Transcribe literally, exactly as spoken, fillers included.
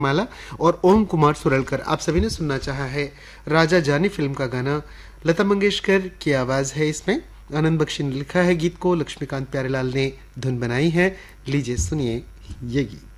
माला और ओम कुमार सुरलकर। आप सभी ने सुनना चाहा है राजा जानी फिल्म का गाना। लता मंगेशकर की आवाज है इसमें। आनंद बख्शी ने लिखा है गीत को, लक्ष्मीकांत प्यारेलाल ने धुन बनाई है। लीजिए सुनिए ये गीत।